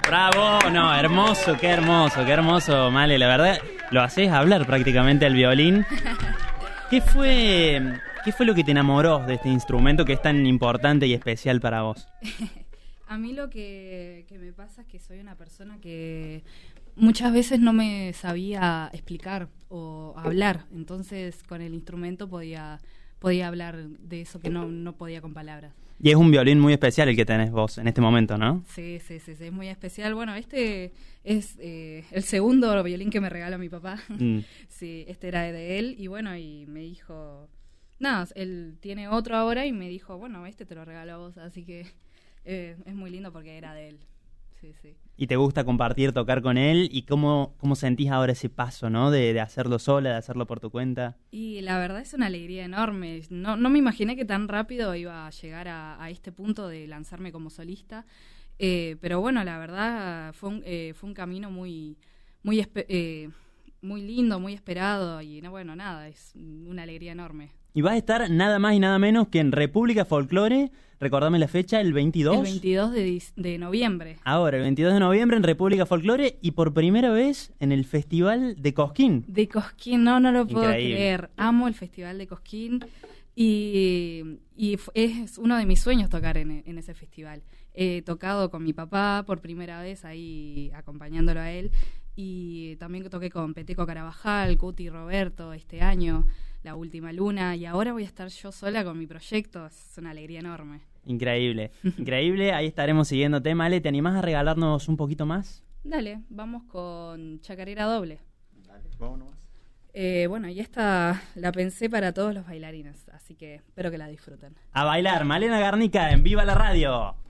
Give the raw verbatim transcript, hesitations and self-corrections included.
Bravo, no, hermoso, qué hermoso, qué hermoso, Male, la verdad, lo haces hablar prácticamente al violín. ¿Qué fue, qué fue lo que te enamoró de este instrumento que es tan importante y especial para vos? A mí lo que, que me pasa es que soy una persona que muchas veces no me sabía explicar o hablar, entonces con el instrumento podía, podía hablar de eso que no, no podía con palabras. Y es un violín muy especial el que tenés vos en este momento, ¿no? Sí, sí, sí, sí, es muy especial. Bueno, este es eh, el segundo violín que me regaló mi papá. Mm. Sí, este era de él y bueno, y me dijo, nada, él tiene otro ahora y me dijo, bueno, este te lo regalo a vos, así que eh, es muy lindo porque era de él. Sí, sí. ¿Y te gusta compartir, tocar con él? ¿Y cómo, cómo sentís ahora ese paso, ¿no? De, de hacerlo sola, de hacerlo por tu cuenta. Y la verdad es una alegría enorme. No, no me imaginé que tan rápido iba a llegar a, a este punto de lanzarme como solista. Eh, pero bueno, la verdad fue un, eh, fue un camino muy, muy, eh, muy lindo, muy esperado. Y no, bueno, nada, es una alegría enorme. Y vas a estar nada más y nada menos que en República Folklore, recordame la fecha, el veintidós. El veintidós de, de noviembre. Ahora, el veintidós de noviembre en República Folklore y por primera vez en el Festival de Cosquín. De Cosquín, no, no lo puedo Increíble. creer. Amo el Festival de Cosquín y, y es uno de mis sueños tocar en, en ese festival. He tocado con mi papá por primera vez ahí acompañándolo a él y también toqué con Peteco Carabajal, Cuti Roberto este año. La Última Luna, y ahora voy a estar yo sola con mi proyecto, es una alegría enorme. Increíble, increíble, ahí estaremos siguiéndote. Male, ¿te animás a regalarnos un poquito más? Dale, vamos con Chacarera Doble. Dale, vámonos. Eh, bueno, y esta la pensé para todos los bailarines, así que espero que la disfruten. A bailar, Malena Garnica en Viva la Radio.